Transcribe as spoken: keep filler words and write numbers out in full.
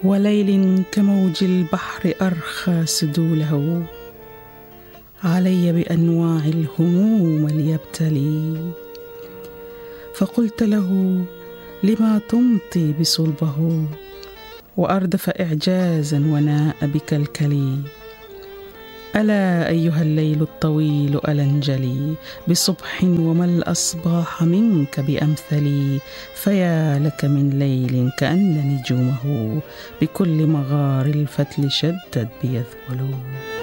وليل كموج البحر أرخى سدوله علي بأنواع الهموم ليبتلي. فقلت له لما تمطي بصلبه وأردف إعجازا وناء بكلكلي. ألا أيها الليل الطويل ألا انجلي بصبح وما الأصباح منك بأمثلي. فيا لك من ليل كأن نجومه بكل مغار الفتل شدت بيذبل.